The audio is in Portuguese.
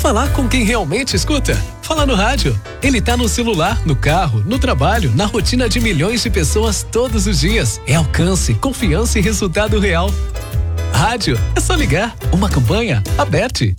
Falar com quem realmente escuta? Fala no rádio. Ele tá no celular, no carro, no trabalho, na rotina de milhões de pessoas todos os dias. É alcance, confiança e resultado real. Rádio, é só ligar. Uma campanha aberta.